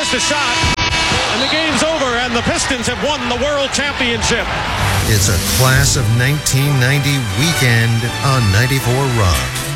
missed a shot. And the game's over, and the Pistons have won the World Championship. It's a Class of 1990 weekend on 94 Rock.